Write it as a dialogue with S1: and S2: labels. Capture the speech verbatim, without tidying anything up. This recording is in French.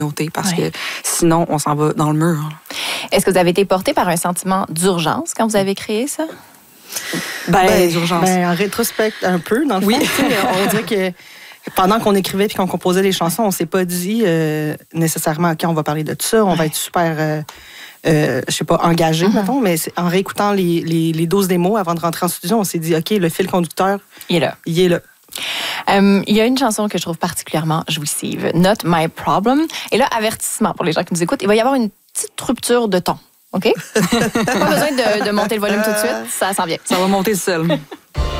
S1: noter parce
S2: ouais.
S1: que sinon, on s'en va dans le mur.
S2: Est-ce que vous avez été porté par un sentiment d'urgence quand vous avez créé ça?
S1: Ben,
S3: Ben,
S1: d'urgence.
S3: ben, en rétrospect, un peu, dans le
S1: Oui.
S3: fond. On dirait que pendant qu'on écrivait puis qu'on composait les chansons, on s'est pas dit euh, nécessairement, OK, on va parler de tout ça, on
S2: ouais.
S3: va être super, euh, euh, je sais pas, engagé,
S2: uh-huh.
S3: mettons, mais en réécoutant les, les, les douze démos avant de rentrer en studio, on s'est dit, OK, le fil conducteur,
S2: il est là.
S3: Il est là.
S2: Um, il y a une chanson que je trouve particulièrement jouissive, Not My Problem. Et là, avertissement pour les gens qui nous écoutent, il va y avoir une petite rupture de ton. OK? Pas besoin de, de monter le volume tout de suite, ça s'en vient.
S1: Ça va monter seul.